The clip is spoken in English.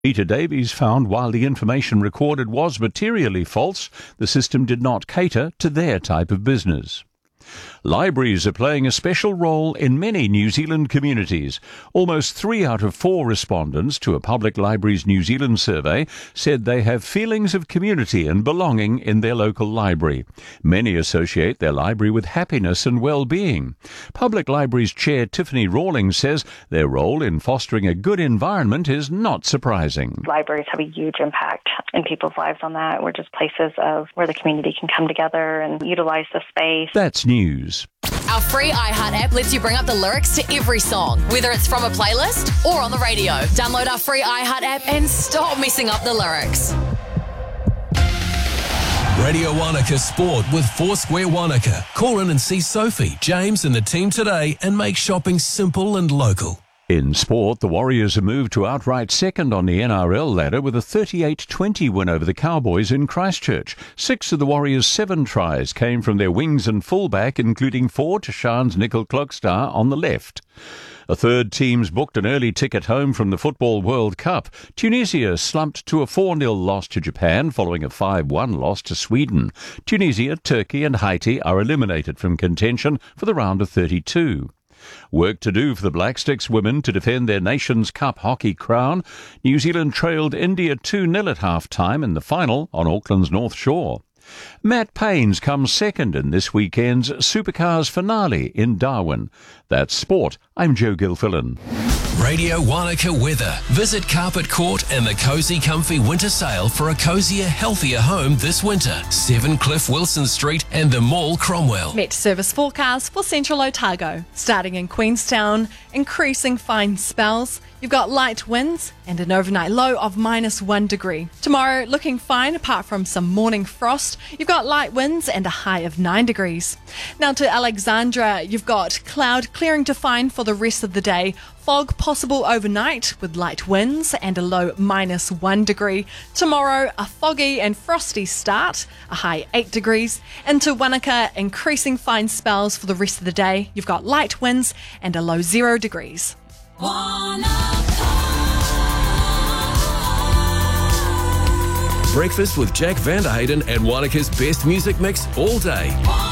Peter Davies found while the information recorded was materially false, the system did not cater to their type of business. Libraries are playing a special role in many New Zealand communities. Almost 3 out of 4 respondents to a Public Libraries New Zealand survey said they have feelings of community and belonging in their local library. Many associate their library with happiness and well-being. Public Libraries Chair Tiffany Rawlings says their role in fostering a good environment is not surprising. Libraries have a huge impact in people's lives on that. We're just places of where the community can come together and utilize the space. That's news. Our free iHeart app lets you bring up the lyrics to every song, whether it's from a playlist or on the radio. Download our free iHeart app and stop messing up the lyrics. Radio Wanaka Sport with Foursquare Wanaka. Call in and see Sophie, James and the team today and make shopping simple and local. In sport, the Warriors have moved to outright second on the NRL ladder with a 38-20 win over the Cowboys in Christchurch. 6 of the Warriors' 7 tries came from their wings and fullback, including 4 to Shan's Nickel Klockstar on the left. A third team's booked an early ticket home from the Football World Cup. Tunisia slumped to a 4-0 loss to Japan following a 5-1 loss to Sweden. Tunisia, Turkey and Haiti are eliminated from contention for the round of 32. Work to do for the Black Sticks women to defend their Nations Cup hockey crown. New Zealand trailed India 2-0 at half-time in the final on Auckland's North Shore. Matt Payne's comes second in this weekend's Supercars finale in Darwin. That's sport. I'm Joe Gilfillan. Radio Wanaka weather. Visit Carpet Court and the Cosy Comfy Winter Sale for a cosier, healthier home this winter. 7 Cliff Wilson Street and the Mall Cromwell. Met service forecast for Central Otago. Starting in Queenstown, increasing fine spells. You've got light winds and an overnight low of -1 degree. Tomorrow, looking fine apart from some morning frost. You've got light winds and a high of 9 degrees. Now to Alexandra, you've got cloud clearing to find for the rest of the day. Fog possible overnight with light winds and a low -1 degree. Tomorrow, a foggy and frosty start, a high 8 degrees. Into Wanaka, increasing fine spells for the rest of the day. You've got light winds and a low 0 degrees. Breakfast with Jack Vanderhayden and Wanaka's best music mix all day.